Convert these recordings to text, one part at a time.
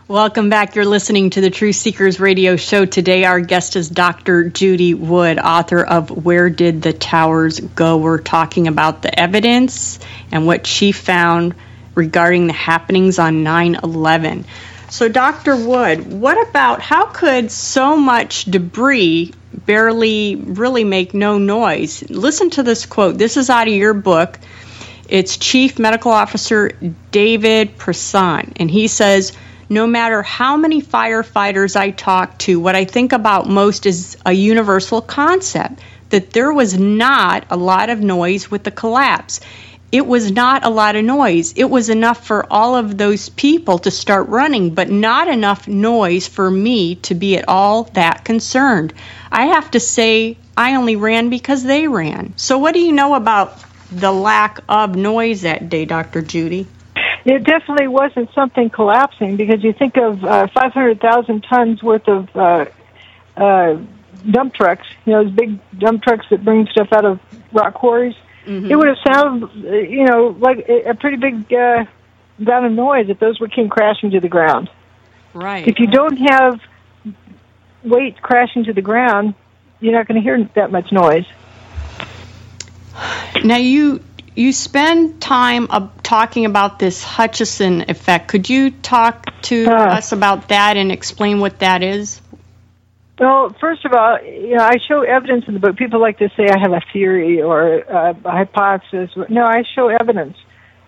Welcome back. You're listening to the Truth Seekers Radio Show. Today, our guest is Dr. Judy Wood, author of Where Did the Towers Go? We're talking about the evidence and what she found regarding the happenings on 9/11. So, Dr. Wood, what about how could so much debris barely really make no noise? Listen to this quote. This is out of your book. It's Chief Medical Officer David Presson, and he says, no matter how many firefighters I talk to, what I think about most is a universal concept, that there was not a lot of noise with the collapse. It was not a lot of noise. It was enough for all of those people to start running, but not enough noise for me to be at all that concerned. I have to say I only ran because they ran. So what do you know about the lack of noise that day, Dr. Judy? It definitely wasn't something collapsing, because you think of 500,000 tons worth of dump trucks, those big dump trucks that bring stuff out of rock quarries. Mm-hmm. It would have sounded, like a pretty big amount of noise if those came crashing to the ground. Right. If you don't have weight crashing to the ground, you're not going to hear that much noise. Now, you spend time talking about this Hutchison effect. Could you talk to us about that and explain what that is? Well, first of all, I show evidence in the book. People like to say I have a theory or a hypothesis. No, I show evidence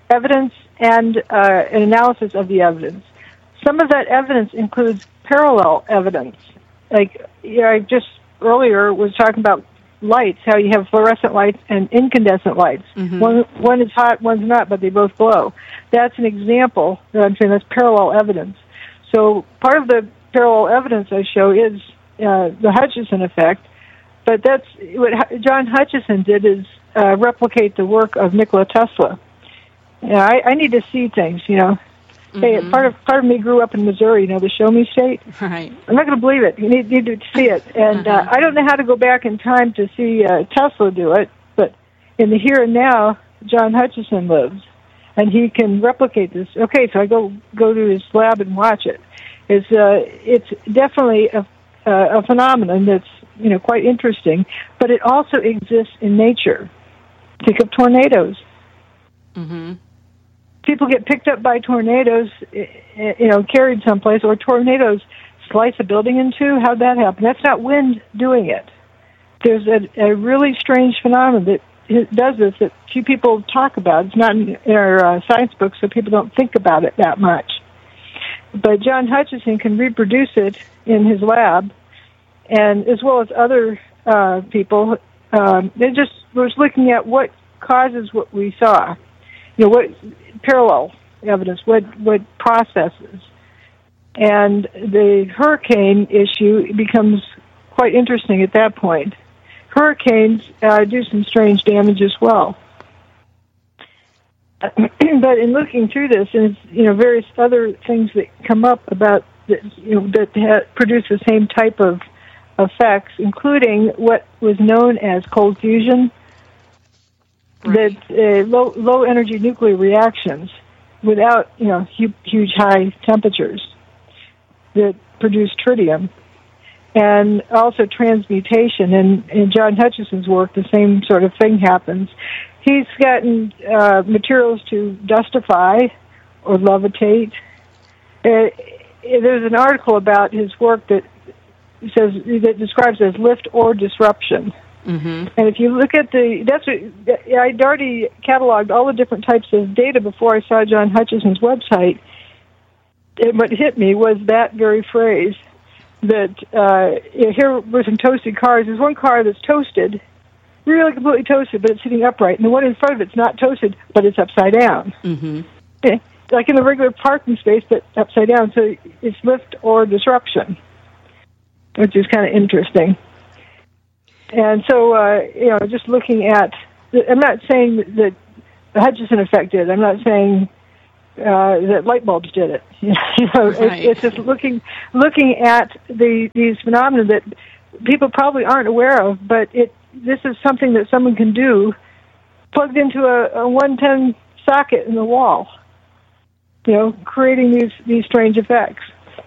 and an analysis of the evidence. Some of that evidence includes parallel evidence. Like, I just earlier was talking about lights, how you have fluorescent lights and incandescent lights. Mm-hmm. One is hot, one's not, but they both glow. That's an example that I'm saying that's parallel evidence. So part of the parallel evidence I show is the Hutchison effect, but that's what John Hutchison did is replicate the work of Nikola Tesla. I need to see things, Mm-hmm. Hey, part of me grew up in Missouri, the Show Me State. Right. I'm not going to believe it. You need to see it. And I don't know how to go back in time to see Tesla do it, but in the here and now, John Hutchison lives, and he can replicate this. Okay, so I go to his lab and watch it. It's definitely a phenomenon that's quite interesting, but it also exists in nature. Think of tornadoes. Mm-hmm. People get picked up by tornadoes, carried someplace, or tornadoes slice a building in two. How'd that happen? That's not wind doing it. There's a really strange phenomenon that does this that few people talk about. It's not in our science books, so people don't think about it that much. But John Hutchison can reproduce it in his lab, and as well as other people. They just was looking at what causes what we saw. What parallel evidence, what processes. And the hurricane issue becomes quite interesting at that point. Hurricanes do some strange damage as well. But in looking through this, and various other things that come up about that produce the same type of effects, including what was known as cold fusion. Right. That low energy nuclear reactions without huge high temperatures that produce tritium, and also transmutation. And in John Hutchison's work, the same sort of thing happens. He's gotten materials to dustify or levitate. There's an article about his work that describes it as lift or disruption. Mm-hmm. And if you look at I'd already cataloged all the different types of data before I saw John Hutchison's website. And what hit me was that very phrase, that here were some toasted cars. There's one car that's toasted, really completely toasted, but it's sitting upright. And the one in front of it's not toasted, but it's upside down. Mm-hmm. Like in the regular parking space, but upside down. So it's lift or disruption, which is kind of interesting. And so, just looking at, I'm not saying that the Hutchison effect did. I'm not saying that light bulbs did it. Right. It's just looking at these phenomena that people probably aren't aware of, but this is something that someone can do plugged into a 110 socket in the wall, creating these strange effects.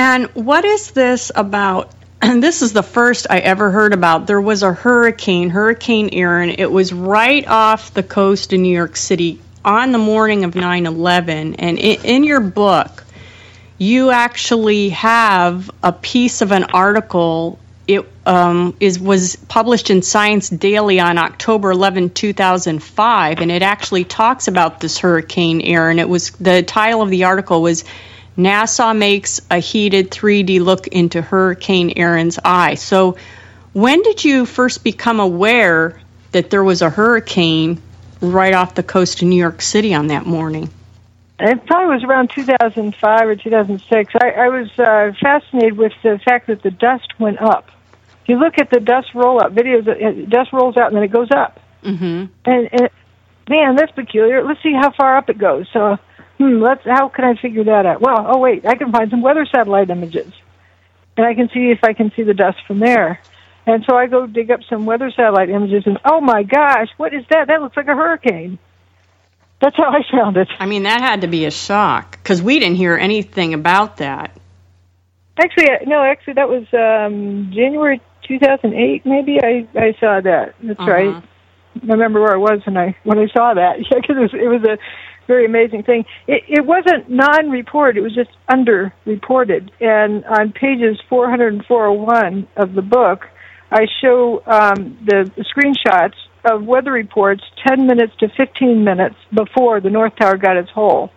And what is this about? And this is the first I ever heard about. There was a hurricane, Hurricane Erin. It was right off the coast of New York City on the morning of 9/11. And in your book, you actually have a piece of an article. It was published in Science Daily on October 11, 2005, and it actually talks about this Hurricane Erin. The title of the article was NASA makes a heated 3D look into Hurricane Erin's eye. So when did you first become aware that there was a hurricane right off the coast of New York City on that morning? It probably was around 2005 or 2006. I was fascinated with the fact that the dust went up. If you look at the dust roll-up videos, dust rolls out and then it goes up. Mm-hmm. And man, that's peculiar. Let's see how far up it goes. So, how can I figure that out? Well, I can find some weather satellite images, and I can see if I can see the dust from there. And so I go dig up some weather satellite images, and oh my gosh, what is that? That looks like a hurricane. That's how I found it. I mean, that had to be a shock, because we didn't hear anything about that. Actually, that was January 2008, maybe. I saw that. That's right. I remember where I was when I saw that. Yeah, because it was a very amazing thing. It wasn't non-reported. It was just under-reported. And on pages 400 and 401 of the book, I show the screenshots of weather reports 10 minutes to 15 minutes before the North Tower got its hole.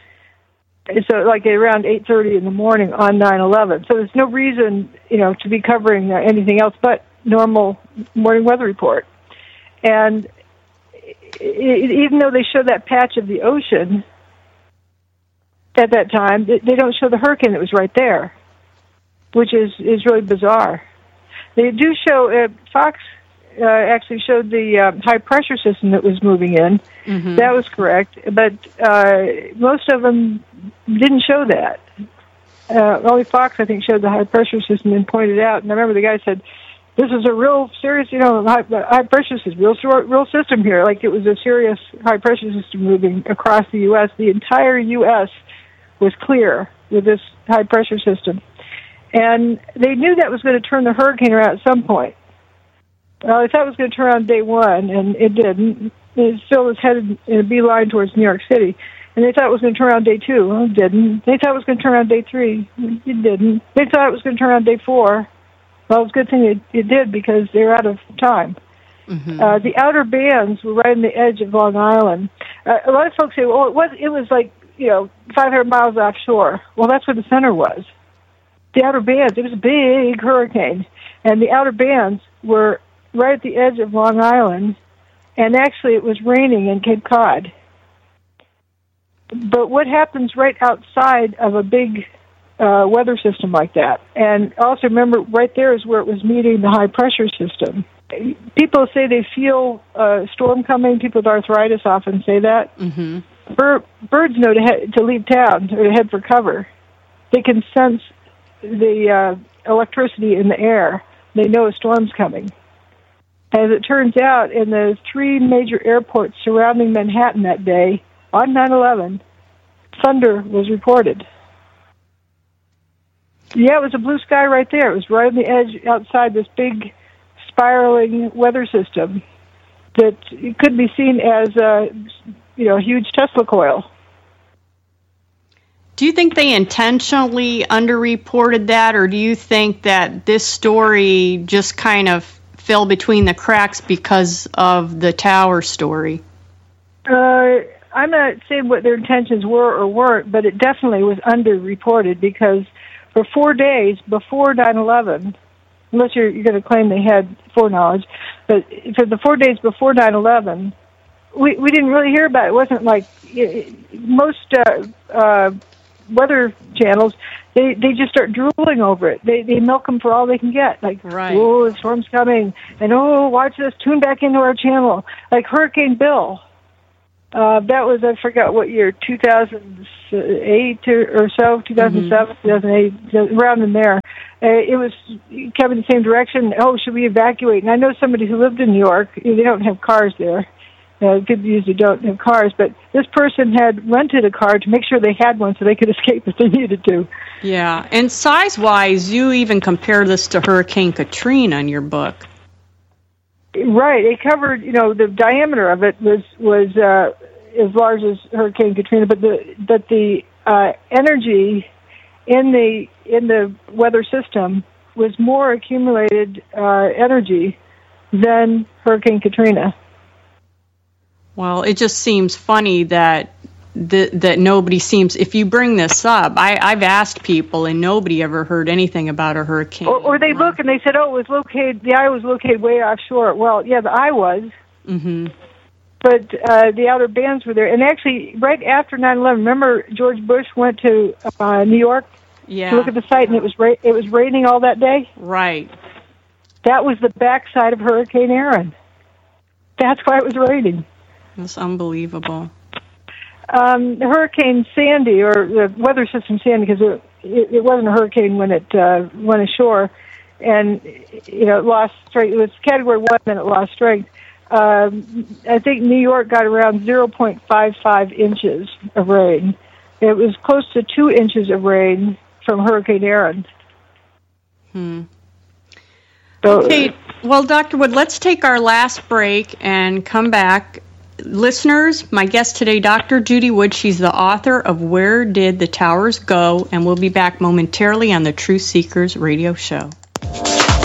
So like around 8:30 in the morning on 9/11. So there's no reason, to be covering anything else but normal morning weather report. And even though they show that patch of the ocean at that time, they don't show the hurricane that was right there, which is really bizarre. They do show, Fox actually showed the high pressure system that was moving in. Mm-hmm. That was correct, but most of them didn't show that. Only Fox, I think, showed the high pressure system and pointed out, and I remember the guy said, this is a real serious, high pressure system, real system here. Like it was a serious high pressure system moving across the U.S. The entire U.S. was clear with this high pressure system. And they knew that was going to turn the hurricane around at some point. Well, I thought it was going to turn around day one, and it didn't. It still was headed in a beeline towards New York City. And they thought it was going to turn around day two. Well, it didn't. They thought it was going to turn around day three. It didn't. They thought it was going to turn around day four. Well, it's a good thing it did because they were out of time. Mm-hmm. The outer bands were right on the edge of Long Island. A lot of folks say, well, it was like, 500 miles offshore. Well, that's where the center was. The outer bands, it was a big hurricane. And the outer bands were right at the edge of Long Island. And actually, it was raining in Cape Cod. But what happens right outside of a big weather system like that? And also remember, right there is where it was meeting the high pressure system. People say they feel a storm coming. People with arthritis often say that. Mm-hmm. Birds know to leave town or to head for cover. They can sense the electricity in the air. They know a storm's coming. As it turns out, in the three major airports surrounding Manhattan that day, on 9/11, thunder was reported. Yeah, it was a blue sky right there. It was right on the edge outside this big spiraling weather system that could be seen as a huge Tesla coil. Do you think they intentionally underreported that, or do you think that this story just kind of fell between the cracks because of the tower story? I'm not saying what their intentions were or weren't, but it definitely was underreported because for 4 days before 9/11, unless you're going to claim they had foreknowledge, but for the 4 days before 9/11, we didn't really hear about it. It wasn't like most weather channels. They just start drooling over it. They milk them for all they can get. Like, right. Oh, the storm's coming. And, oh, watch this. Tune back into our channel. Like Hurricane Bill. That was, I forgot what year, 2008 or so, 2007, 2008, around in there. It was coming the same direction. Oh, should we evacuate? And I know somebody who lived in New York. They don't have cars there. People usually don't have cars, but this person had rented a car to make sure they had one so they could escape if they needed to. Yeah, and size-wise, you even compare this to Hurricane Katrina in your book. Right. It covered, the diameter of it was as large as Hurricane Katrina, but the energy in the weather system was more accumulated energy than Hurricane Katrina. Well, it just seems funny that nobody seems, if you bring this up, I've asked people and nobody ever heard anything about a hurricane. Or they look and they said, the eye was located way offshore. Well, yeah, the eye was. Mm-hmm. But the outer bands were there. And actually, right after 9/11, remember George Bush went to New York to look at the site, and it was raining all that day? Right. That was the backside of Hurricane Aaron. That's why it was raining. That's unbelievable. Hurricane Sandy, or the weather system Sandy, because it wasn't a hurricane when it went ashore, and it lost strength. It was Category 1, and it lost strength. I think New York got around 0.55 inches of rain. It was close to 2 inches of rain from Hurricane Aaron. So, okay, well, Dr. Wood, let's take our last break and come back. Listeners, my guest today, Dr. Judy Wood, she's the author of Where Did the Towers Go? And we'll be back momentarily on the Truth Seekers radio show.